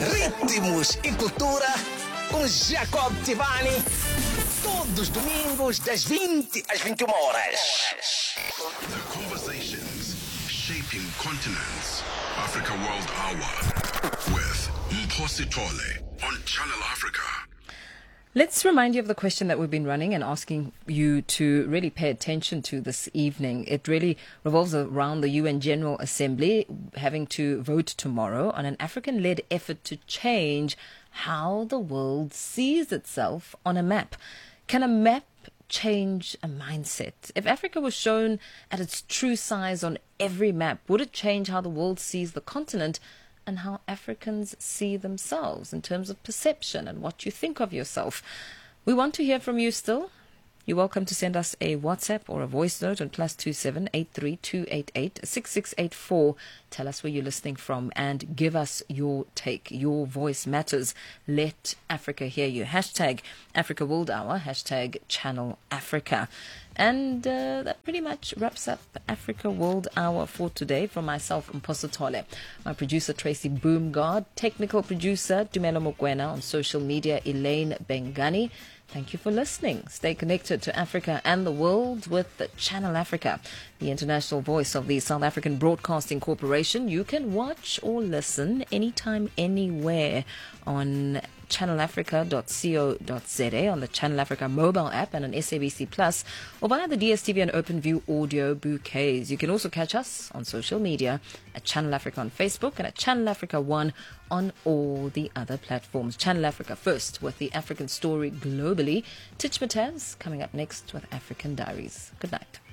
Ritmos e Cultura com Jacob Tivani. Todos os domingos, das 20 às 21 horas. The conversations shaping continents. Africa World Hour with Mphosi Tole on Channel Africa. Let's remind you of the question that we've been running and asking you to really pay attention to this evening. It really revolves around the UN General Assembly having to vote tomorrow on an African-led effort to change how the world sees itself on a map. Can a map change a mindset? If Africa was shown at its true size on every map, would it change how the world sees the continent and how Africans see themselves in terms of perception and what you think of yourself? We want to hear from you still. You're welcome to send us a WhatsApp or a voice note on +27 83288 6684. Tell us where you're listening from and give us your take. Your voice matters. Let Africa hear you. Hashtag Africa World Hour, hashtag Channel Africa. And that pretty much wraps up Africa World Hour for today. From myself, Mphosi Tole, my producer Tracy Boomgard, technical producer Dumelo Mokwena, on social media Elaine Bengani. Thank you for listening. Stay connected to Africa and the world with Channel Africa, the international voice of the South African Broadcasting Corporation. You can watch or listen anytime, anywhere on channelafrica.co.za, on the Channel Africa mobile app and on SABC Plus, or via the DSTV and OpenView audio bouquets. You can also catch us on social media at Channel Africa on Facebook and at Channel Africa 1 on all the other platforms. Channel Africa first with the African story globally. Titch Mataz coming up next with African Diaries. Good night.